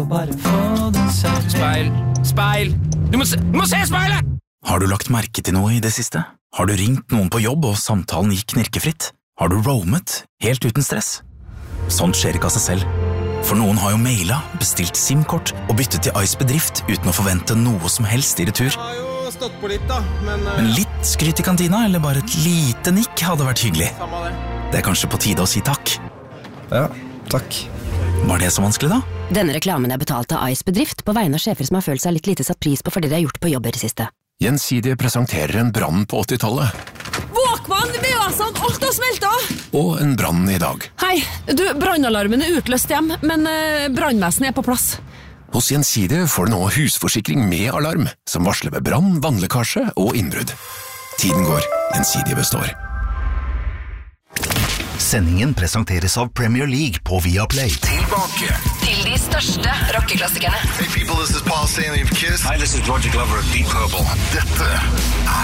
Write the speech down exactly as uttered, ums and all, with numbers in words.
bare få det selv. Speil, speil, du må se, du må se speilet! Har du lagt merke til noe i det siste? Har du ringt noen på jobb og samtalen gikk knirkefritt? Har du roamet helt uten stress? Sånt skjer ikke av seg selv. For noen har jo mailet, bestilt SIM-kort og byttet til Ice Bedrift uten å forvente noe som helst i retur. Jeg har jo stått på litt da, men... Uh... Men litt skryt i kantina, eller bare et lite nikk hadde vært hyggelig. Samme det. Det er kanskje på tide å si takk. Ja, takk. Var det så vanskelig da? Denne reklamen er betalt av Ice Bedrift på vegne av sjefer som har følt seg litt lite satt pris på for det de har gjort på jobber i siste. Gjensidige presenterer en brann på åttitallet. Våkmann, V A-sand, alt har smeltet! Og en brann i dag. Hei, du, brannalarmen er utløst hjem, men uh, brannvesenet er på plass. Hos Gjensidige får du nå husforsikring med alarm, som varsler ved brann, vannlekkasje og innbrudd. Tiden går, Gjensidige består. Sendingen presenteres av Premier League på Viaplay. Tilbake til de største rockeklassikerne. Hey people, this is Paul Stanley of Kiss. Hi, this is Roger Glover of Deep Purple. Dette er